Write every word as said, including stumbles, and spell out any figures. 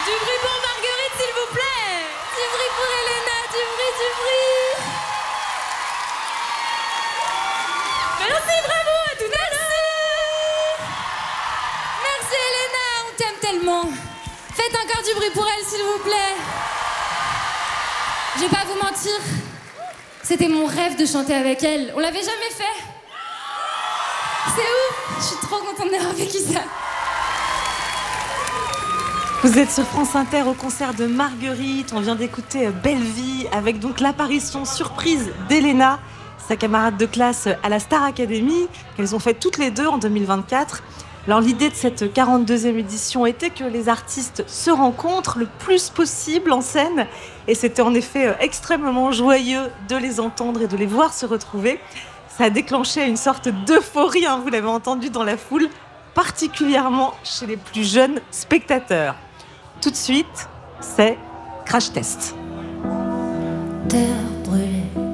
Du bruit pour Marguerite, s'il vous plaît. Du bruit pour Elena, du bruit, du bruit. Merci, bravo à toutes. Merci. Merci Elena, on t'aime tellement. Faites encore du bruit pour elle, s'il vous plaît. Je vais pas vous mentir, c'était mon rêve de chanter avec elle. On l'avait jamais fait. C'est ouf, je suis trop contente d'avoir vécu ça. Vous êtes sur France Inter au concert de Marguerite. On vient d'écouter Belle Vie avec donc l'apparition surprise d'Elena, sa camarade de classe à la Star Academy, qu'elles ont fait toutes les deux en deux mille vingt-quatre. Alors l'idée de cette quarante-deuxième édition était que les artistes se rencontrent le plus possible en scène, et c'était en effet extrêmement joyeux de les entendre et de les voir se retrouver. Ça a déclenché une sorte d'euphorie, hein, vous l'avez entendu dans la foule, particulièrement chez les plus jeunes spectateurs. Tout de suite, c'est Crash Test. Terre brûlée,